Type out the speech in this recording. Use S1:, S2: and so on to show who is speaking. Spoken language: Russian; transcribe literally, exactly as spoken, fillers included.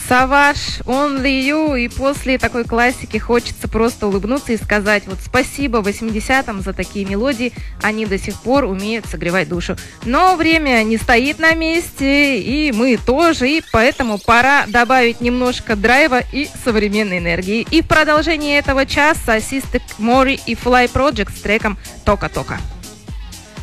S1: Savage, Only You, и после такой классики хочется просто улыбнуться и сказать вот спасибо восьмидесятым за такие мелодии, они до сих пор умеют согревать душу. Но время не стоит на месте, и мы тоже, и поэтому пора добавить немножко драйва и современной энергии. И в продолжении этого часа System Mori и Fly Project с треком «Тока-Тока».